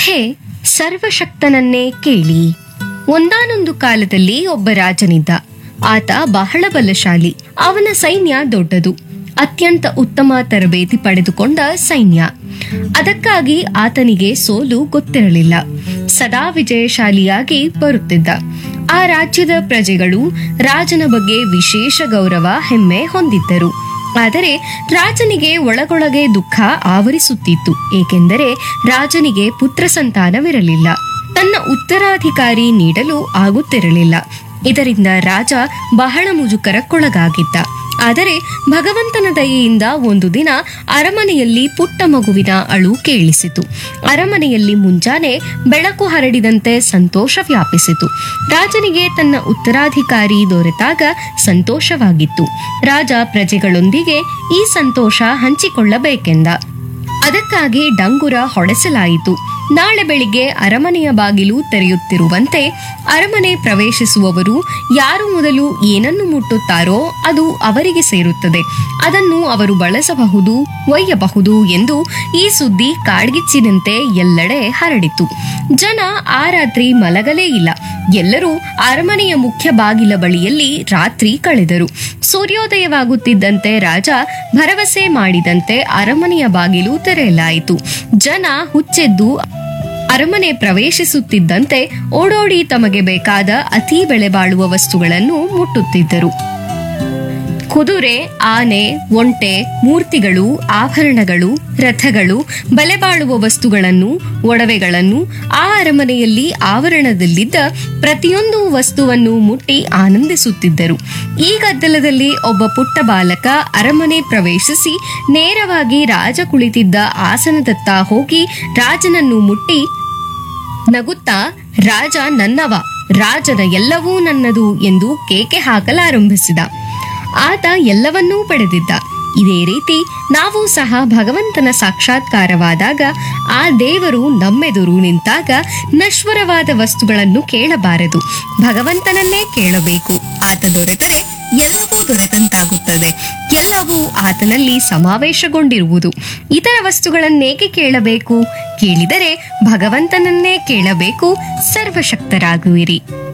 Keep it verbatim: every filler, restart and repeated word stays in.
ಕಥೆ ಸರ್ವಶಕ್ತನನ್ನೇ ಕೇಳಿ. ಒಂದಾನೊಂದು ಕಾಲದಲ್ಲಿ ಒಬ್ಬ ರಾಜನಿದ್ದ. ಆತ ಬಹಳ ಬಲಶಾಲಿ. ಅವನ ಸೈನ್ಯ ದೊಡ್ಡದು, ಅತ್ಯಂತ ಉತ್ತಮ ತರಬೇತಿ ಪಡೆದುಕೊಂಡ ಸೈನ್ಯ. ಅದಕ್ಕಾಗಿ ಆತನಿಗೆ ಸೋಲು ಗೊತ್ತಿರಲಿಲ್ಲ. ಸದಾ ವಿಜಯಶಾಲಿಯಾಗಿ ಬರುತ್ತಿದ್ದ. ಆ ರಾಜ್ಯದ ಪ್ರಜೆಗಳು ರಾಜನ ಬಗ್ಗೆ ವಿಶೇಷ ಗೌರವ, ಹೆಮ್ಮೆ ಹೊಂದಿದ್ದರು. ಆದರೆ ರಾಜನಿಗೆ ಒಳಗೊಳಗೆ ದುಃಖ ಆವರಿಸುತ್ತಿತ್ತು. ಏಕೆಂದರೆ ರಾಜನಿಗೆ ಪುತ್ರ ಸಂತಾನವಿರಲಿಲ್ಲ. ತನ್ನ ಉತ್ತರಾಧಿಕಾರಿ ನೀಡಲು ಆಗುತ್ತಿರಲಿಲ್ಲ. ಇದರಿಂದ ರಾಜ ಬಹಳ ಮುಜುಗರಕ್ಕೊಳಗಾಗಿದ್ದ. ಆದರೆ ಭಗವಂತನ ದಯೆಯಿಂದ ಒಂದು ದಿನ ಅರಮನೆಯಲ್ಲಿ ಪುಟ್ಟ ಮಗುವಿನ ಅಳು ಕೇಳಿಸಿತು. ಅರಮನೆಯಲ್ಲಿ ಮುಂಜಾನೆ ಬೆಳಕು ಹರಡಿದಂತೆ ಸಂತೋಷ ವ್ಯಾಪಿಸಿತು. ರಾಜನಿಗೆ ತನ್ನ ಉತ್ತರಾಧಿಕಾರಿ ದೊರೆತಾಗ ಸಂತೋಷವಾಗಿತ್ತು. ರಾಜ ಪ್ರಜೆಗಳೊಂದಿಗೆ ಈ ಸಂತೋಷ ಹಂಚಿಕೊಳ್ಳಬೇಕೆಂದ. ಅದಕ್ಕಾಗಿ ಡಂಗುರ ಹೊಡೆಸಲಾಯಿತು. ನಾಳೆ ಬೆಳಿಗ್ಗೆ ಅರಮನೆಯ ಬಾಗಿಲು ತೆರೆಯುತ್ತಿರುವಂತೆ ಅರಮನೆ ಪ್ರವೇಶಿಸುವವರು ಯಾರು ಮೊದಲು ಏನನ್ನು ಮುಟ್ಟುತ್ತಾರೋ ಅದು ಅವರಿಗೆ ಸೇರುತ್ತದೆ. ಅದನ್ನು ಅವರು ಬಳಸಬಹುದು, ಒಯ್ಯಬಹುದು ಎಂದು ಈ ಸುದ್ದಿ ಕಾಡ್ಗಿಚ್ಚಿನಂತೆ ಎಲ್ಲೆಡೆ ಹರಡಿತು. ಜನ ಆ ರಾತ್ರಿ ಮಲಗಲೇ ಇಲ್ಲ. ಎಲ್ಲರೂ ಅರಮನೆಯ ಮುಖ್ಯ ಬಾಗಿಲ ಬಳಿಯಲ್ಲಿ ರಾತ್ರಿ ಕಳೆದರು. ಸೂರ್ಯೋದಯವಾಗುತ್ತಿದ್ದಂತೆ ರಾಜ ಭರವಸೆ ಮಾಡಿದಂತೆ ಅರಮನೆಯ ಬಾಗಿಲು ತೆರೆಯಲಾಯಿತು. ಜನ ಹುಚ್ಚೆದ್ದು ಅರಮನೆ ಪ್ರವೇಶಿಸುತ್ತಿದ್ದಂತೆ ಓಡೋಡಿ ತಮಗೆ ಬೇಕಾದ ಅತಿ ಬೆಲೆ ಬಾಳುವ ವಸ್ತುಗಳನ್ನು ಮುಟ್ಟುತ್ತಿದ್ದರು. ಕುದುರೆ, ಆನೆ, ಒಂಟೆ, ಮೂರ್ತಿಗಳು, ಆಭರಣಗಳು, ರಥಗಳು, ಬೆಲೆ ಬಾಳುವ ವಸ್ತುಗಳನ್ನು, ಒಡವೆಗಳನ್ನು, ಆ ಅರಮನೆಯಲ್ಲಿ ಆವರಣದಲ್ಲಿದ್ದ ಪ್ರತಿಯೊಂದು ವಸ್ತುವನ್ನು ಮುಟ್ಟಿ ಆನಂದಿಸುತ್ತಿದ್ದರು. ಈ ಗದ್ದಲದಲ್ಲಿ ಒಬ್ಬ ಪುಟ್ಟ ಬಾಲಕ ಅರಮನೆ ಪ್ರವೇಶಿಸಿ ನೇರವಾಗಿ ರಾಜ ಕುಳಿತಿದ್ದ ಆಸನದತ್ತ ಹೋಗಿ ರಾಜನನ್ನು ಮುಟ್ಟಿ ನಗುತ್ತಾ, ರಾಜ ನನ್ನವ, ರಾಜನ ಎಲ್ಲವೂ ನನ್ನದು ಎಂದು ಕೇಕೆ ಹಾಕಲಾರಂಭಿಸಿದ. ಆತ ಎಲ್ಲವನ್ನೂ ಪಡೆದಿದ್ದ. ಇದೇ ರೀತಿ ನಾವು ಸಹ ಭಗವಂತನ ಸಾಕ್ಷಾತ್ಕಾರವಾದಾಗ, ಆ ದೇವರು ನಮ್ಮೆದುರು ನಿಂತಾಗ ನಶ್ವರವಾದ ವಸ್ತುಗಳನ್ನು ಕೇಳಬಾರದು, ಭಗವಂತನನ್ನೇ ಕೇಳಬೇಕು. ಆತ ದೊರೆತರೆ ಎಲ್ಲವೂ ದೊರೆತಂತಾಗುತ್ತದೆ. ಎಲ್ಲವೂ ಆತನಲ್ಲಿ ಸಮಾವೇಶಗೊಂಡಿರುವುದು. ಇತರ ವಸ್ತುಗಳನ್ನೇಕೆ ಕೇಳಬೇಕು? ಕೇಳಿದರೆ ಭಗವಂತನನ್ನೇ ಕೇಳಬೇಕು. ಸರ್ವಶಕ್ತರಾಗುವಿರಿ.